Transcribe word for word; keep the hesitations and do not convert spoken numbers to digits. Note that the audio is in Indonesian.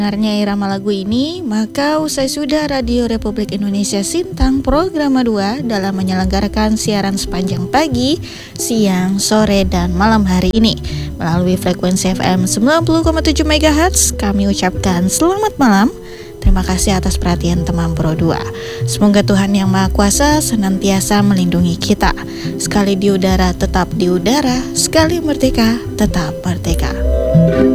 Dengarnya irama lagu ini, maka usai sudah Radio Republik Indonesia Sintang program dua dalam menyelenggarakan siaran sepanjang pagi, siang, sore, dan malam hari ini. Melalui frekuensi F M sembilan puluh koma tujuh megahertz, kami ucapkan selamat malam. Terima kasih atas perhatian teman Pro dua. Semoga Tuhan Yang Maha Kuasa senantiasa melindungi kita. Sekali di udara, tetap di udara. Sekali merdeka, tetap merdeka.